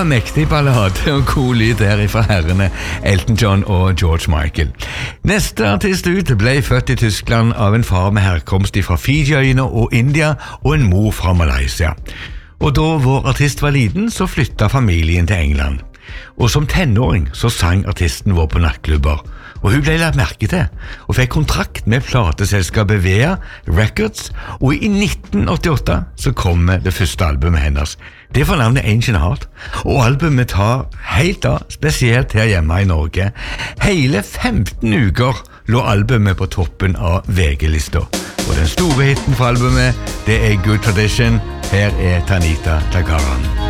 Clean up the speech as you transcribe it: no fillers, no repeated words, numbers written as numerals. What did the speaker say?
mektig ballade og god lyd der fra herrene Elton John og George Michael. Neste artist ut ble født i Tyskland av en far med herkomst fra Fiji-øyene og India og en mor fra Malaysia. Og da vår artist var liten, så flyttet familien til England. Og som tenåring så sang artisten vår på nattklubber, og hun ble lagt merke til, og fikk kontrakt med plateselskapet Vea Records, og i 1988 så kom det første albumet hennes. Det får navnet Ancient Heart, og albumet tar helt av, spesielt her hjemme i Norge. Hele 15 uker lå albumet på toppen av VG-lista. Og den store hitten fra albumet, det Good Tradition. Her Tanita Takaram.